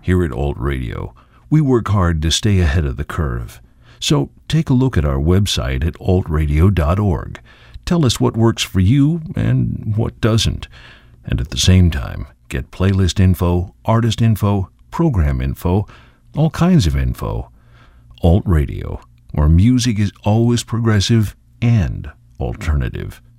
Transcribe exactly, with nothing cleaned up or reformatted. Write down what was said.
Here at Alt Radio, we work hard to stay ahead of the curve. So take a look at our website at alt radio dot org. Tell us what works for you and what doesn't. And at the same time, get playlist info, artist info, program info, all kinds of info. Alt Radio, where music is always progressive and alternative.